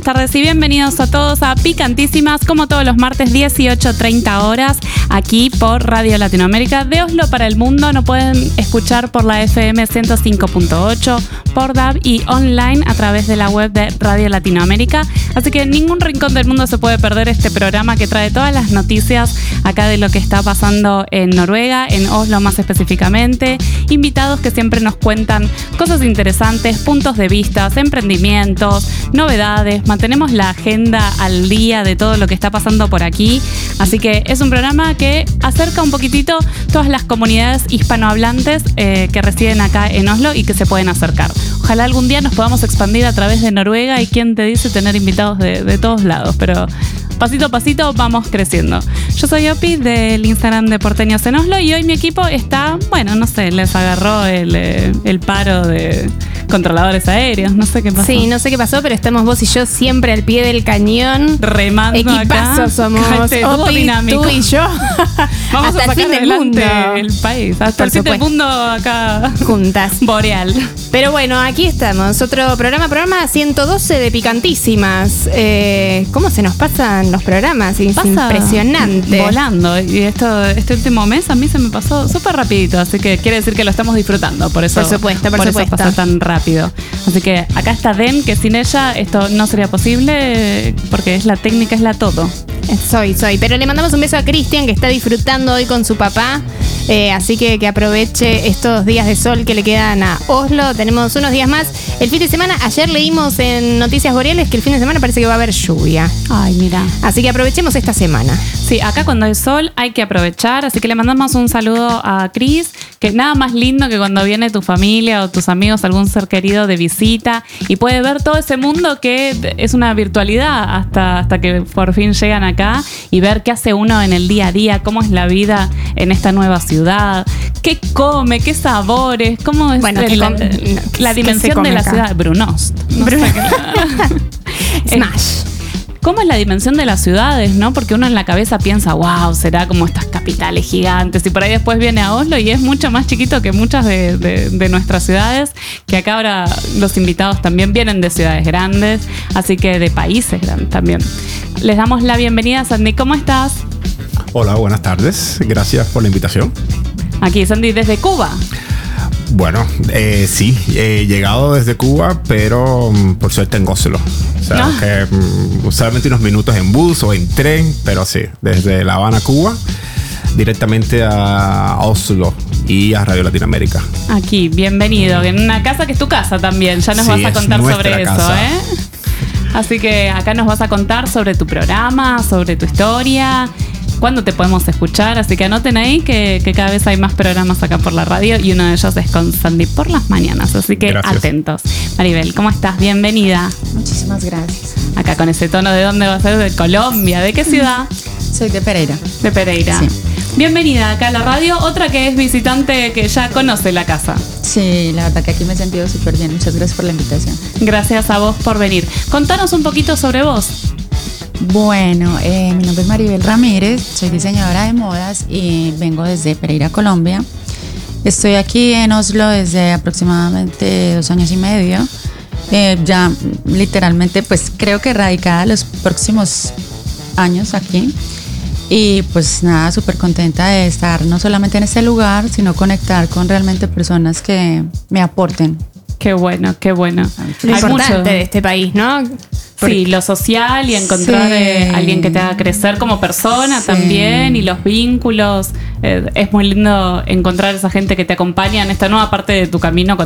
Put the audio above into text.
tardes y bienvenidos a todos a Picantísimas, como todos los martes 18:30 horas, aquí por Radio Latinoamérica de Oslo para el mundo. Nos pueden escuchar por la FM 105.8, por DAB y online a través de la web de Radio Latinoamérica. Así que en ningún rincón del mundo se puede perder este programa que trae todas las noticias acá de lo que está pasando en Noruega, en Oslo más específicamente. Invitados que siempre nos cuentan cosas interesantes, puntos de vista, emprendimientos, novedades. Mantenemos la agenda al día de todo lo que está pasando por aquí. Así que es un programa que acerca un poquitito todas las comunidades hispanohablantes que residen acá en Oslo y que se pueden acercar. Ojalá algún día nos podamos expandir a través de Noruega y quién te dice tener invitados de todos lados, pero pasito a pasito vamos creciendo. Yo soy Opi del Instagram de Porteños en Oslo y hoy mi equipo está, bueno, no sé, les agarró el paro de controladores aéreos, no sé qué pasó. Sí, no sé qué pasó, pero estamos vos y yo siempre al pie del cañón. Remando equipazo acá. Somos Opi, dinámico. tú y yo. Vamos hasta a sacar el fin del mundo. El país, hasta Por el fin del supuesto. mundo acá. Juntas. Boreal. Pero bueno, aquí estamos. Otro programa 112 de Picantísimas. ¿Cómo se nos pasan los programas? Es impresionante. Volando. Y este último mes a mí se me pasó súper rapidito, así que quiere decir que lo estamos disfrutando. Por eso, Por supuesto. eso pasó tan rápido. Así que acá está Den, que sin ella esto no sería posible, porque es la técnica, es la todo. Soy. Pero le mandamos un beso a Cristian, que está disfrutando hoy con su papá. Así que aproveche estos días de sol que le quedan a Oslo. Tenemos unos días más. El fin de semana, ayer leímos en Noticias Boreales que el fin de semana parece que va a haber lluvia. Ay, mira. Así que aprovechemos esta semana. Sí, acá cuando hay sol hay que aprovechar, así que le mandamos un saludo a Cris, que nada más lindo que cuando viene tu familia o tus amigos, algún ser querido de visita y puede ver todo ese mundo que es una virtualidad hasta que por fin llegan acá y ver qué hace uno en el día a día, cómo es la vida en esta nueva ciudad, qué come, qué sabores, cómo es la dimensión de la ciudad. Brunost. No sé qué Smash. ¿Cómo es la dimensión de las ciudades, no? Porque uno en la cabeza piensa, wow, será como estas capitales gigantes. Y por ahí después viene a Oslo y es mucho más chiquito que muchas de nuestras ciudades. Que acá ahora los invitados también vienen de ciudades grandes, así que de países grandes también. Les damos la bienvenida a Sandy. ¿Cómo estás? Hola, buenas tardes. Gracias por la invitación. Aquí, Sandy, desde Cuba. Bueno, sí, he llegado desde Cuba, pero por suerte en Oslo. O sea, que solamente unos minutos en bus o en tren, pero sí, desde La Habana, Cuba, directamente a Oslo y a Radio Latinoamérica. Aquí, bienvenido. En una casa que es tu casa también. Ya nos vas a contar sobre eso, Así que acá nos vas a contar sobre tu programa, sobre tu historia. ¿Cuándo te podemos escuchar? Así que anoten ahí que cada vez hay más programas acá por la radio y uno de ellos es con Sandy por las mañanas. Así que gracias. Atentos. Maribel, ¿cómo estás? Bienvenida. Muchísimas gracias. Acá con ese tono, ¿de dónde vas a ser? ¿De Colombia? ¿De qué ciudad? Soy de Pereira. De Pereira. Sí. Bienvenida acá a la radio. Otra que es visitante que ya conoce la casa. Sí, la verdad que aquí me he sentido súper bien. Muchas gracias por la invitación. Gracias a vos por venir. Contanos un poquito sobre vos. Bueno, mi nombre es Maribel Ramírez, soy diseñadora de modas y vengo desde Pereira, Colombia. Estoy aquí en Oslo desde aproximadamente 2 años y medio. Ya literalmente, pues creo que radicada los próximos años aquí. Y pues nada, súper contenta de estar no solamente en este lugar, sino conectar con realmente personas que me aporten. Qué bueno, qué bueno. Lo importante de este país, ¿no? Sí, lo social y encontrar alguien que te haga crecer como persona también y los vínculos. Es muy lindo encontrar esa gente que te acompaña en esta nueva parte de tu camino